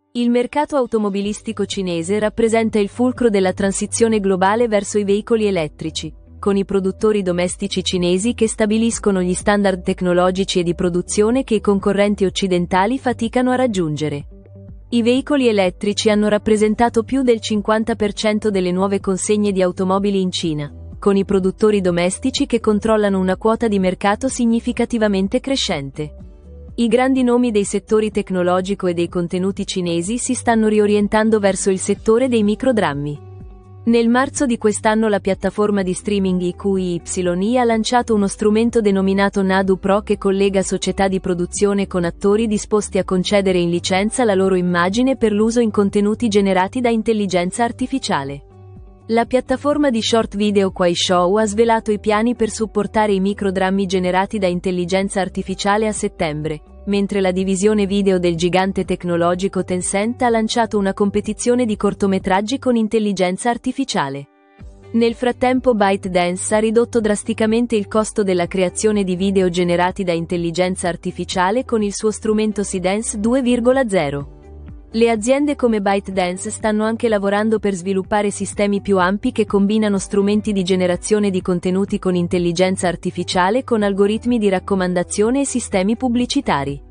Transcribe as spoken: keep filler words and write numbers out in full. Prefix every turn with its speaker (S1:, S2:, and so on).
S1: Il mercato automobilistico cinese rappresenta il fulcro della transizione globale verso i veicoli elettrici, con i produttori domestici cinesi che stabiliscono gli standard tecnologici e di produzione che i concorrenti occidentali faticano a raggiungere. I veicoli elettrici hanno rappresentato più del cinquanta per cento delle nuove consegne di automobili in Cina, con i produttori domestici che controllano una quota di mercato significativamente crescente. I grandi nomi dei settori tecnologico e dei contenuti cinesi si stanno riorientando verso il settore dei microdrammi. Nel marzo di quest'anno la piattaforma di streaming I Q Y Y ha lanciato uno strumento denominato Nadu Pro che collega società di produzione con attori disposti a concedere in licenza la loro immagine per l'uso in contenuti generati da intelligenza artificiale. La piattaforma di short video Kuaishou ha svelato i piani per supportare i microdrammi generati da intelligenza artificiale a settembre, mentre la divisione video del gigante tecnologico Tencent ha lanciato una competizione di cortometraggi con intelligenza artificiale. Nel frattempo ByteDance ha ridotto drasticamente il costo della creazione di video generati da intelligenza artificiale con il suo strumento Seedance due punto zero. Le aziende come ByteDance stanno anche lavorando per sviluppare sistemi più ampi che combinano strumenti di generazione di contenuti con intelligenza artificiale con algoritmi di raccomandazione e sistemi pubblicitari.